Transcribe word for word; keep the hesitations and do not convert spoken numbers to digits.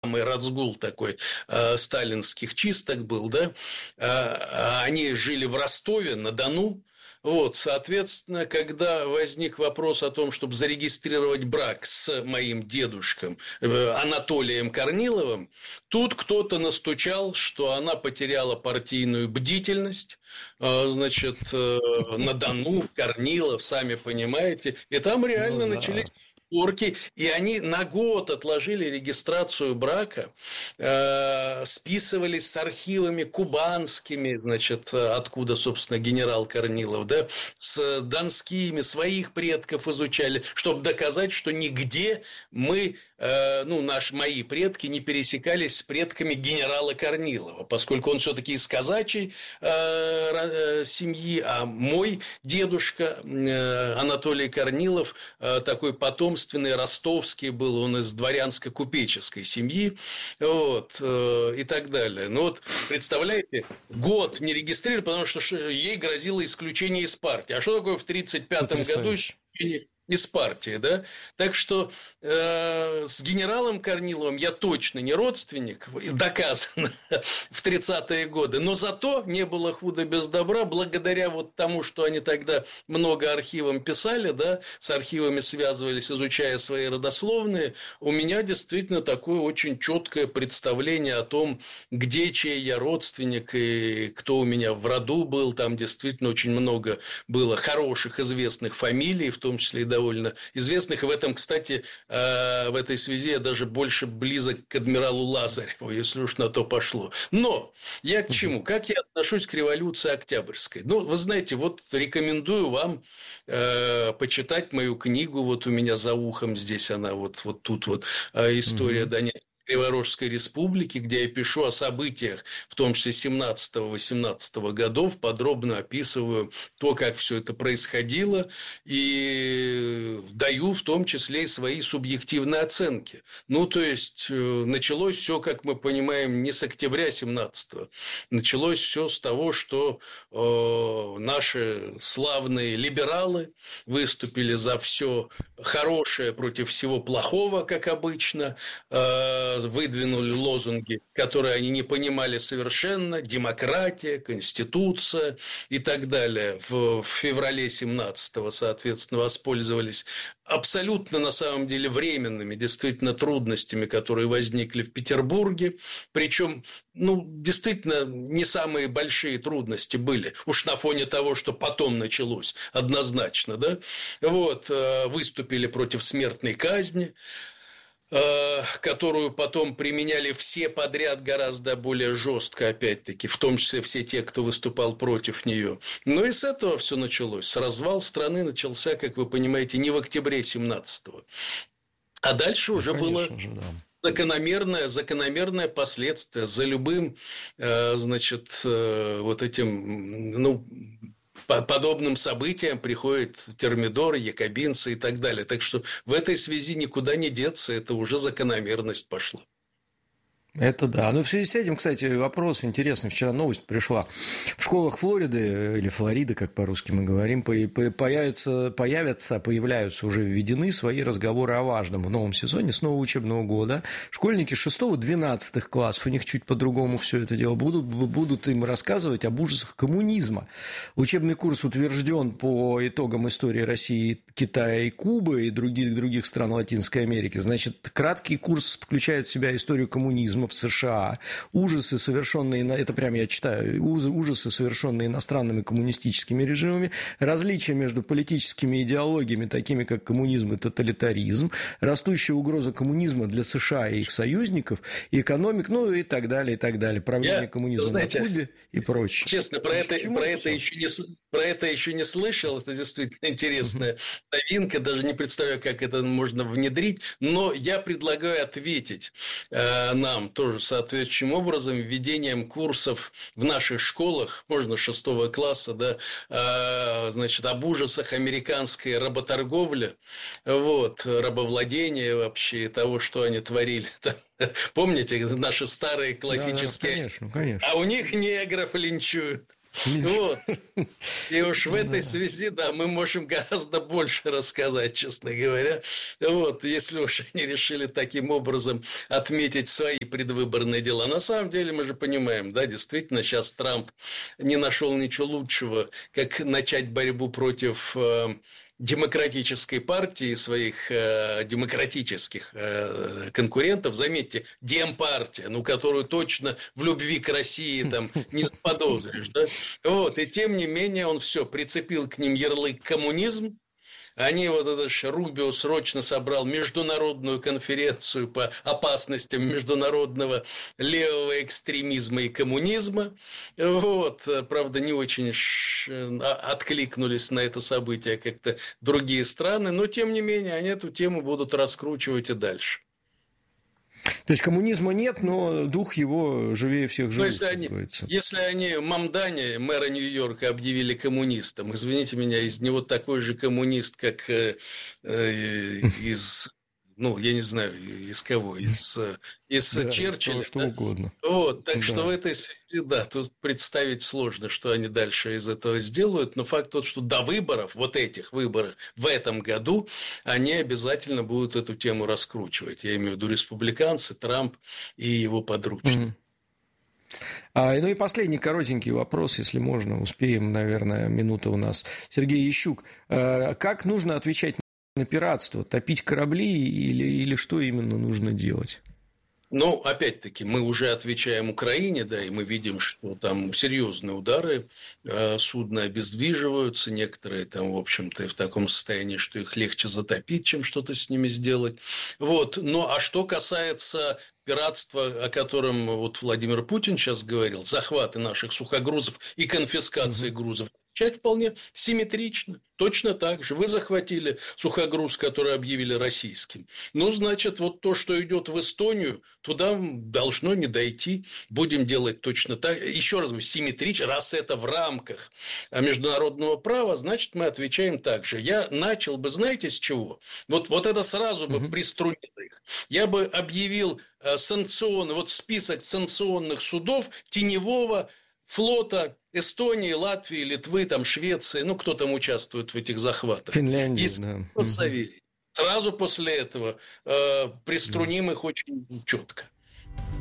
самый разгул такой э, сталинских чисток был, да, э, они жили в Ростове-на-Дону. Вот, соответственно, когда возник вопрос о том, чтобы зарегистрировать брак с моим дедушкой Анатолием Корниловым, тут кто-то настучал, что она потеряла партийную бдительность, значит, на Дону, Корнилов, сами понимаете, и там реально ну, да. начались порки, и они на год отложили регистрацию брака, э, списывались с архивами кубанскими, значит, откуда, собственно, генерал Корнилов, да, с донскими, своих предков изучали, чтобы доказать, что нигде мы, э, ну, наши, мои предки не пересекались с предками генерала Корнилова, поскольку он все-таки из казачьей э, семьи, а мой дедушка э, Анатолий Корнилов э, такой потомственный, ростовский был, он из дворянско-купеческой семьи, вот, э, и так далее. Ну вот, представляете, год не регистрировали, потому что ей грозило исключение из партии. А что такое в тридцать пятом году исключение из партии, да? Так что э, с генералом Корниловым я точно не родственник, доказано в тридцатые годы, но зато не было худа без добра, благодаря вот тому, что они тогда много архивам писали, да, с архивами связывались, изучая свои родословные, у меня действительно такое очень четкое представление о том, где чей я родственник и кто у меня в роду был, там действительно очень много было хороших, известных фамилий, в том числе и довольно известных. И в этом, кстати, в этой связи я даже больше близок к адмиралу Лазареву, если уж на то пошло. Но я к чему? Как я отношусь к революции Октябрьской? Ну, вы знаете, вот рекомендую вам э, почитать мою книгу. Вот у меня за ухом здесь она, вот, вот тут вот история Донецкой Криворожской республики, где я пишу о событиях, в том числе семнадцатого-восемнадцатого годов, подробно описываю то, как все это происходило, и даю в том числе и свои субъективные оценки. Ну, то есть, началось все, как мы понимаем, не с октября семнадцатого. Началось все с того, что э, наши славные либералы выступили за все хорошее против всего плохого, как обычно, э, выдвинули лозунги, которые они не понимали совершенно: демократия, конституция и так далее. В феврале семнадцатого, соответственно, воспользовались абсолютно, на самом деле, временными, действительно, трудностями, которые возникли в Петербурге. Причем, ну, действительно, не самые большие трудности были. Уж на фоне того, что потом началось, однозначно, да. Вот, выступили против смертной казни, которую потом применяли все подряд гораздо более жестко, опять-таки, в том числе все те, кто выступал против нее. Но и с этого все началось. Развал страны начался, как вы понимаете, не в октябре семнадцатого, а дальше уже ну, было же, да. закономерное, закономерное последствие за любым, значит, вот этим, ну, подобным событиям приходят термидоры, якобинцы и так далее. Так что в этой связи никуда не деться, это уже закономерность пошла. Это да. Ну, в связи с этим, кстати, вопрос интересный. Вчера новость пришла. В школах Флориды, или Флориды, как по-русски мы говорим, появятся, появятся, появляются, уже введены свои разговоры о важном в новом сезоне с нового учебного года. Школьники шестого-двенадцатых классов, у них чуть по-другому все это дело, будут, будут им рассказывать об ужасах коммунизма. Учебный курс утвержден по итогам истории России, Китая и Кубы и других, других стран Латинской Америки. Значит, краткий курс включает в себя историю коммунизма в США, ужасы, совершенные, это прямо я читаю, ужасы, совершенные иностранными коммунистическими режимами, различия между политическими идеологиями, такими как коммунизм и тоталитаризм, растущая угроза коммунизма для США и их союзников, экономик, ну и так далее, и так далее, правление я, коммунизма знаете, на Кубе и прочее. Честно, про это, про, это еще не, про это еще не слышал, это действительно интересная новинка, даже не представляю, как это можно внедрить, но я предлагаю ответить э, нам тоже соответствующим образом, введением курсов в наших школах, можно шестого класса, да, э, значит, об ужасах американской работорговли, вот, рабовладения вообще, того, что они творили там. Помните, наши старые классические... Да, да, конечно, конечно. А у них негров линчуют. Вот. И уж в этой связи, да, мы можем гораздо больше рассказать, честно говоря. Вот, если уж они решили таким образом отметить свои предвыборные дела. На самом деле мы же понимаем, да, действительно, сейчас Трамп не нашел ничего лучшего, как начать борьбу против демократической партии, своих э, демократических э, конкурентов, заметьте, демпартия, ну, которую точно в любви к России там не подозришь, да? Вот, и тем не менее он все прицепил к ним ярлык коммунизм. Они, вот это ж Рубио срочно собрал международную конференцию по опасностям международного левого экстремизма и коммунизма. Вот, правда, не очень откликнулись на это событие как-то другие страны, но, тем не менее, они эту тему будут раскручивать и дальше. То есть коммунизма нет, но дух его живее всех живых, если они, если они Мамдани, мэра Нью-Йорка, объявили коммунистом, извините меня, из него такой же коммунист, как э, э, из, ну, я не знаю, из кого, из, из да, Черчилля. Из что да? угодно. Вот, так да. что в этой связи, да, тут представить сложно, что они дальше из этого сделают, но факт тот, что до выборов, вот этих выборов в этом году, они обязательно будут эту тему раскручивать. Я имею в виду республиканцы, Трамп и его подручные. Mm-hmm. А, ну и последний коротенький вопрос, если можно, успеем, наверное, минута у нас. Сергей Ящук, как нужно отвечать на пиратство? Топить корабли или, или что именно нужно делать? Ну, опять-таки, мы уже отвечаем Украине, да, и мы видим, что там серьезные удары, судна обездвиживаются, некоторые там, в общем-то, в таком состоянии, что их легче затопить, чем что-то с ними сделать. Вот. Ну, а что касается пиратства, о котором вот Владимир Путин сейчас говорил, захваты наших сухогрузов и конфискации угу. грузов, отвечать вполне симметрично. Точно так же. Вы захватили сухогруз, который объявили российским. Ну, значит, вот то, что идет в Эстонию, туда должно не дойти. Будем делать точно так. Еще раз говорю, симметрично. Раз это в рамках международного права, значит, мы отвечаем так же. Я начал бы, знаете, с чего? Вот, вот это сразу бы угу. приструнило их. Я бы объявил санкционный, вот список санкционных судов теневого флота Эстонии, Латвии, Литвы, там, Швеции, ну, кто там участвует в этих захватах. Финляндия, и да. Савелий. Сразу после этого э, приструним их очень четко.